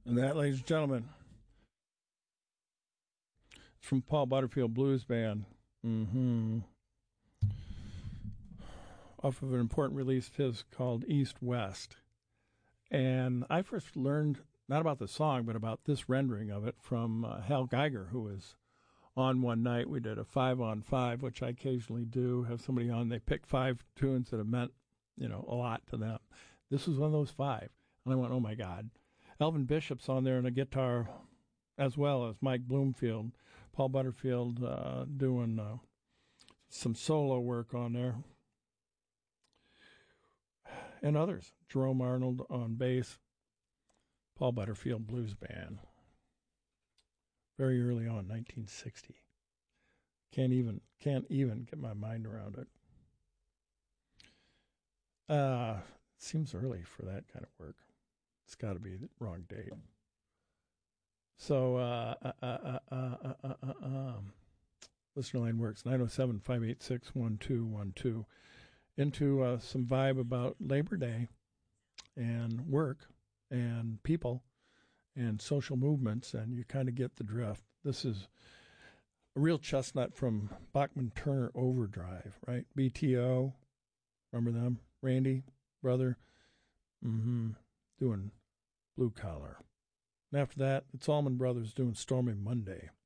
And that, ladies and gentlemen, is from Paul Butterfield Blues Band. Off of an important release of his called East West. And I first learned, not about the song, but about this rendering of it from Hal Geiger, who was on one night. We did a 5-on-5, which I occasionally do. Have somebody on, they pick 5 tunes that have meant, a lot to them. This was one of those 5. And I went, oh, my God. Elvin Bishop's on there on a guitar, as well as Mike Bloomfield. Paul Butterfield doing some solo work on there. And others. Jerome Arnold on bass. Paul Butterfield Blues Band. Very early on, 1960. Can't even get my mind around it. Seems early for that kind of work. It's got to be the wrong date. So, listener line works 907-586-1212. Into some vibe about Labor Day and work and people and social movements, and you kind of get the drift. This is a real chestnut from Bachman Turner Overdrive, right? BTO, remember them? Randy, brother, doing Blue Collar. And after that, it's Allman Brothers doing Stormy Monday.